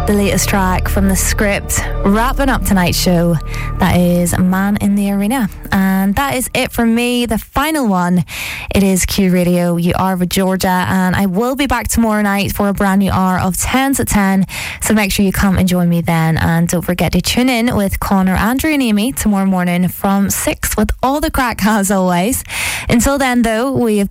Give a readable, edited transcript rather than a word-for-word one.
the latest track from the Script, wrapping up tonight's show. That is Man in the Arena. And that is it from me, the final one. It is Q Radio. You are with Georgia, and I will be back tomorrow night for a brand new hour of 10 to 10. So make sure you come and join me then. And don't forget to tune in with Connor, Andrew and Amy tomorrow morning from 6 with all the crack as always. Until then though, we have